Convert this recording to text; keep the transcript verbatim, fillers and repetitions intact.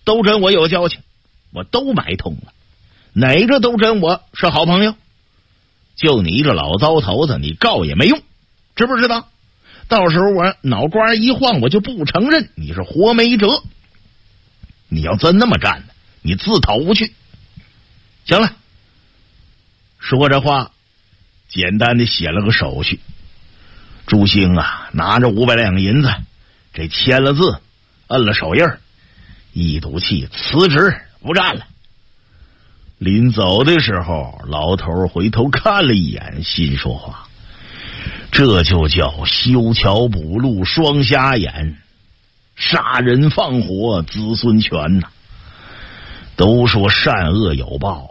都真我有交情，我都买通了，哪个都真我是好朋友。就你这老糟头子，你告也没用，知不知道？到时候我脑瓜一晃，我就不承认你是活没辙。你要真那么干，你自投去。行了，说这话，简单的写了个手续。朱兴啊，拿着五百两银子，这签了字，摁了手印儿，一赌气辞职不干了。临走的时候，老头回头看了一眼，心说话：这就叫修桥补路双瞎眼，杀人放火子孙全呐、啊！都说善恶有报，